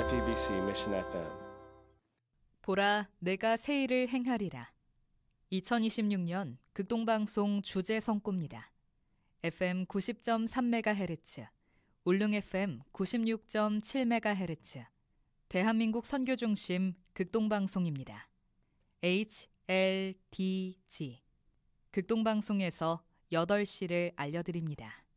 JTBC Mission FM. 보라, 내가 새 일을 행하리라. 2026년 극동방송 주제 성구입니다. FM 90.3MHz, 울릉 FM 96.7MHz, 대한민국 선교중심 극동방송입니다. HLDG. 극동방송에서 8시를 알려드립니다.